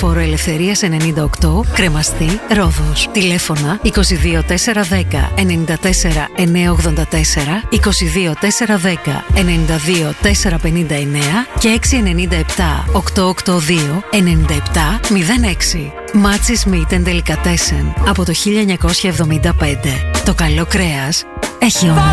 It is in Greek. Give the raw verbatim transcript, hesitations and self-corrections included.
Λεωφόρο Ελευθερίας ενενήντα οκτώ, Κρεμαστή, Ρόδος. Τηλέφωνα είκοσι δύο τετρακόσια δέκα ενενήντα τέσσερα εννιακόσια ογδόντα τέσσερα, είκοσι δύο τετρακόσια δέκα ενενήντα δύο τετρακόσια πενήντα εννέα και έξι εννιά επτά οκτακόσια ογδόντα δύο ενενήντα επτά μηδέν έξι. Μάτσις Meat and Delicatessen από το χίλια εννιακόσια εβδομήντα πέντε. Το καλό κρέας έχει όνομα.